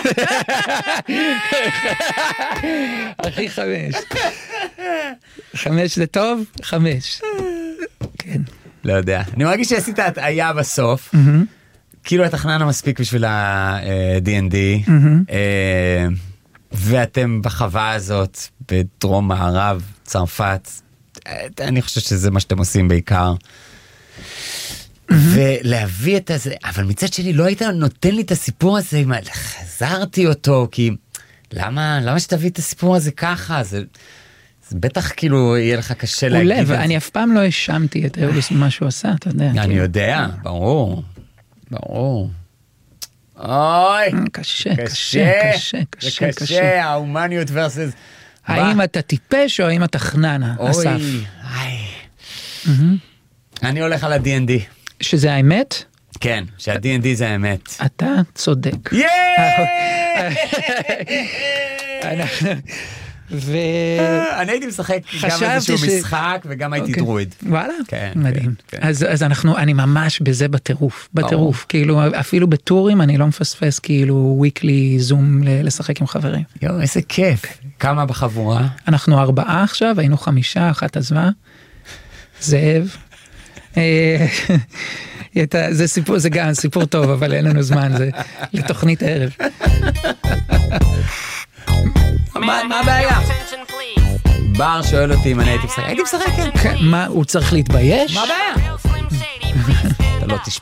אחי 5. 5 זה טוב? 5. כן. לא יודע. אני מרגיש שעשית הטעיה בסוף. כאילו התכנן המספיק בשביל ה-D&D. ואתם בחווה הזאת בדרום מערב, צרפת. אני חושב שזה מה שאתם עושים בעיקר. ולהביא את הזה, אבל מצד שלי לא היית נותן לי את הסיפור הזה, חזרתי אותו, כי למה שתביא את הסיפור הזה ככה? זה בטח כאילו יהיה לך קשה להגיד את זה. אני אף פעם לא האשמתי את אהודוס ממה שהוא עשה, אתה יודע. אני יודע, ברור. אוי, קשה, ההומניות versus... האם אתה טיפש או האם אתה חננה, אסף? אני הולך על ה-D&D. שזה האמת? כן, שה-D&D זה האמת. אתה צודק. אני הייתי משחק גם איזשהו משחק וגם הייתי דרואיד. וואלה, מדהים. אז אני ממש בזה בטירוף, כאילו אפילו בטורים אני לא מפספס כאילו וויקלי זום לשחק עם חברים. יו, איזה כיף. כמה בחבורה? אנחנו 4 עכשיו, היינו 5, 1 עזבה. זאב. זה גם סיפור טוב, אבל אין לנו זמן, זה לתוכנית הערב. מה הבעיה? בר שואל אותי אם אני הייתי משחק. הייתי משחק, כן. מה, הוא צריך להתבייש? מה הבעיה? אתה לא תשפט.